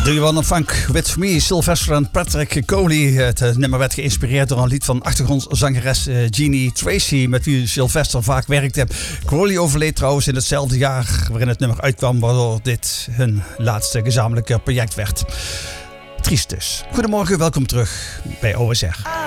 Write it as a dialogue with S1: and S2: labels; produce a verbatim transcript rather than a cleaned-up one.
S1: Do You Wanna Funk With Me, Sylvester en Patrick Coley. Het nummer werd geïnspireerd door een lied van achtergrondzangeres Jeannie Tracy, met wie Sylvester vaak werkte. Coley overleed trouwens in hetzelfde jaar waarin het nummer uitkwam, waardoor dit hun laatste gezamenlijke project werd. Triest dus. Goedemorgen, welkom terug bij O S R.